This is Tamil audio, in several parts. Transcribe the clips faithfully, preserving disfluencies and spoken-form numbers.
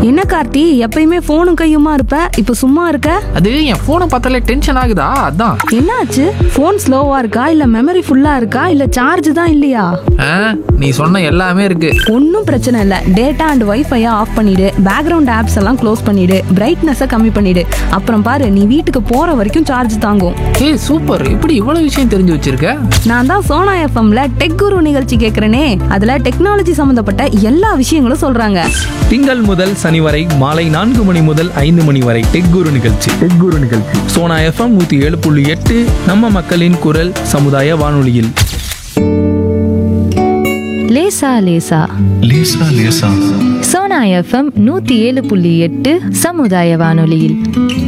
என்ன கார்த்தி, எப்பயுமே போனும் கையுமா இருப்ப, இப்ப சும்மா இருக்க? அது என் போனை பார்த்தாலே டென்ஷன் ஆகுதா, அதான். என்னாச்சு? போன் ஸ்லோவா இருக்கா இல்ல மெமரி ஃபுல்லா இருக்கா இல்ல சார்ஜ் தான் இல்லையா? ஆ, நீ சொன்ன எல்லாமே இருக்கு. ஒன்றும் பிரச்சனை இல்லை. டேட்டா அண்ட் வைஃபையை ஆஃப் பண்ணிடு, பேக்ரவுண்ட் ஆப்ஸ் எல்லாம் க்ளோஸ் பண்ணிடு, பிரைட்னஸை கம்மி பண்ணிடு. அப்புறம் பாரு, நீ வீட்டுக்கு போற வரைக்கும் சார்ஜ் தாங்கும். ஏய் சூப்பர், இப்படி இவ்வளவு விஷயம் தெரிஞ்சு வச்சிருக்க. நான் தான் சோனா எஃப்எம்ல டெக் குரு நிகழ்ச்சி கேட்கிறேனே, அதுல டெக்னாலஜி சம்பந்தப்பட்ட எல்லா விஷயங்களும் சொல்றாங்க. திங்கள் முதல் சனி வரை மாலை நான்கு மணி முதல் ஐந்து மணி வரை டெக் குரு நிகழ்ச்சி டெக் குரு நிகழ்ச்சி சோனா எஃப்எம் நூத்தி ஏழு புள்ளி எட்டு நம்ம மக்களின் குரல் சமுதாய வானொலியில். லேசா லேசா லேசா லேசா சோனா எஃப்எம் நூத்தி ஏழு புள்ளி எட்டு சமுதாய வானொலியில்.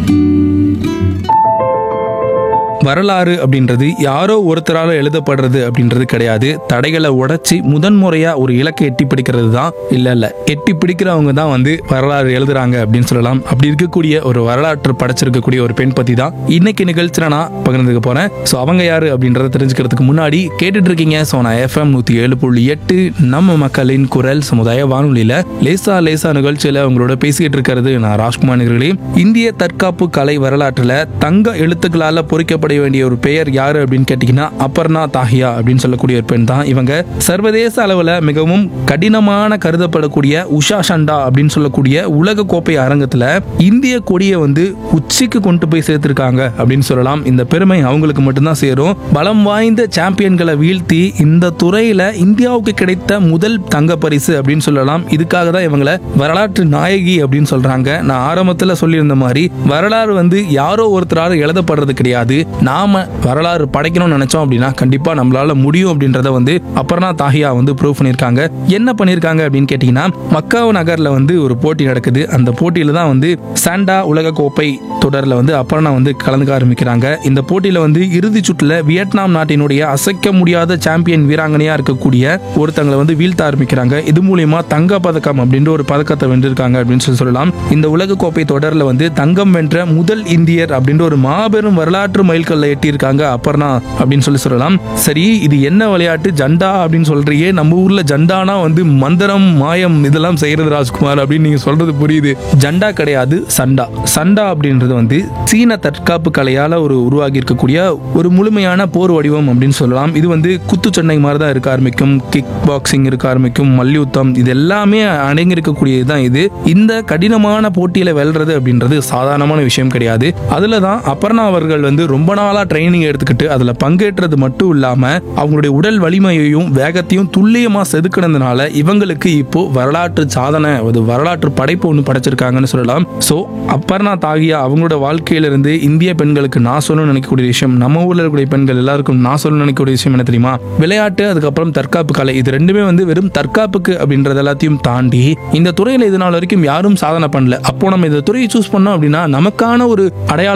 வரலாறு அப்படின்றது யாரோ ஒருத்தரால எழுதப்படுறது அப்படின்றது கிடையாது. தடைகளை உடைச்சி முதன்முறையா ஒரு இலக்கை எட்டி பிடிக்கிறது தான். இல்ல இல்ல எட்டி பிடிக்கிறவங்க தான் வந்து வரலாறு எழுதுறாங்க அப்படின்னு சொல்லலாம். அப்படி இருக்கக்கூடிய ஒரு வரலாற்று படைச்சிருக்கக்கூடிய ஒரு பெண் பத்தி தான் இன்னைக்கு நிகழ்ச்சியில நான் பகிர்ந்துக்க போறேன். ஸோ அவங்க யாரு அப்படின்றத தெரிஞ்சுக்கிறதுக்கு முன்னாடி கேட்டுட்டு இருக்கீங்க சோனா எஃப்எம் நூத்தி ஏழு புள்ளி எட்டு நம்ம மக்களின் குரல் சமுதாய வானொலியில லேசா லேசா நிகழ்ச்சியில அவங்களோட பேசிக்கிட்டு இருக்கிறது நான் ராஜ்குமார் நிகழ்ச்சி. இந்திய தற்காப்பு கலை வரலாற்றுல தங்க எழுத்துக்களால பொறிக்கப்பட வேண்டிய ஒரு பெயர் யாரு அப்படின்னு கேட்டீங்கன்னா அபர்ணா தாஹியா அப்படின்னு சொல்லக்கூடிய ஒரு பெண் தான். இவங்க சர்வதேச அளவுல மிகவும் கடினமான கருதப்படக்கூடிய உஷா சண்டா அப்படின்னு சொல்லக்கூடிய உலக கோப்பை அரங்கத்துல இந்திய கொடியை வந்து உச்சிக்கு கொண்டு போய் சேர்த்திருக்காங்க அப்படின்னு சொல்லலாம். இந்த பெருமை அவங்களுக்கு மட்டும்தான் சேரும். பலம் வாய்ந்த சாம்பியன்களை வீழ்த்தி இந்த துறையில இந்தியாவுக்கு கிடைத்த முதல் தங்க பரிசு அப்படின்னு சொல்லலாம். இதுக்காக தான் இவங்களை வரலாற்று நாயகி அப்படின்னு சொல்றாங்க. நான் ஆரம்பத்துல சொல்லியிருந்த மாதிரி வரலாறு வந்து யாரோ ஒருத்தரால் எழுதப்படுறது கிடையாது. நாம வரலாறு படைக்கணும்னு நினைச்சோம் அப்படின்னா கண்டிப்பா நம்மளால முடியும் அப்படின்றத வந்து அபர்ணா தாஹியா வந்து ப்ரூவ் பண்ணிருக்காங்க. என்ன பண்ணிருக்காங்க அப்படின்னு கேட்டீங்கன்னா, மக்காவ் நகர்ல வந்து ஒரு போட்டி நடக்குது. அந்த போட்டியில தான் வந்து சாண்டா உலக கோப்பை தொடர்ல வந்து அபர்ணா வந்து கலந்துக்க ஆரம்பிக்கிறாங்க. இந்த போட்டியில வந்து இறுதி சுற்றுல வியட்நாம் நாட்டினுடைய அசைக்க முடியாத சாம்பியன் வீராங்கனையா இருக்கக்கூடிய ஒருத்தங்களை வந்து வீழ்த்த ஆரம்பிக்கிறாங்க. இது மூலியமா தங்க பதக்கம் அப்படின்ற ஒரு பதக்கத்தை வென்றிருக்காங்க அப்படின்னு சொல்லி சொல்லலாம். இந்த உலக கோப்பை தொடர்ல வந்து தங்கம் வென்ற முதல் இந்தியர் அப்படின்ற ஒரு மாபெரும் வரலாற்று மைல்கல்ல எட்டியிருக்காங்க அபர்ணா அப்படின்னு சொல்லி சொல்லலாம். சரி, இது என்ன விளையாட்டு ஜண்டா அப்படின்னு சொல்றியே, நம்ம ஊர்ல ஜண்டானா வந்து மந்திரம் மாயம் இதெல்லாம் செய்யறது ராஜ்குமார் அப்படின்னு நீங்க சொல்றது புரியுது. ஜண்டா கிடையாது, சண்டா. சண்டா அப்படின்றது வந்து சீன தற்காப்பு கலையால ஒரு உருவாகி இருக்கக்கூடிய ஒரு முழுமையான போர் வடிவம் அப்படின்னு சொல்லலாம். இது வந்து குத்துச்சண்டை மாதிரி தான் இருக்க ஆரம்பிக்கும், கிக் பாக்ஸிங் இருக்க ஆரம்பிக்கும், மல்யுத்தம், இது எல்லாமே அடங்கி இருக்கக்கூடியதுதான் இது. இந்த கடினமான போட்டியில வெல்றது அப்படின்றது சாதாரணமான விஷயம் கிடையாது. அதுலதான் அபர்ணா அவர்கள் வந்து ரொம்ப நாளா ட்ரைனிங் எடுத்துக்கிட்டு அதுல பங்கேற்றது மட்டும் இல்லாம அவங்களுடைய உடல் வலிமையையும் வேகத்தையும் துல்லியமா செதுக்கினதுனால இவங்களுக்கு இப்போ வரலாற்று சாதனை, ஒரு வரலாற்று படைப்பு ஒன்று படைச்சிருக்காங்கன்னு சொல்லலாம். சோ அபர்ணா தாஹியா அவங்களோட வாழ்க்கையிலிருந்து இந்திய பெண்களுக்கு நான் சொல்லணும்னு நினைக்கக்கூடிய விஷயம், நம்ம ஊர்ல இருக்கக்கூடிய பெண்கள் எல்லாருக்கும் நான் சொல்லணும்னு நினைக்கக்கூடிய விஷயம் என்ன தெரியுமா? விளையாட்டு, அதுக்கப்புறம் தற்காப்பு கலை, இது ரெண்டுமே வந்து வெறும் தற்காப்புக்கு அப்படின்றது எல்லாத்தையும் தாண்டி இந்த துறையில இது நாள் வரைக்கும் யாரும் சாதனை பண்ணல. அப்போ நம்ம இந்த துறையை சூஸ் பண்ணோம் அப்படின்னா நமக்கான ஒரு அடையாளம்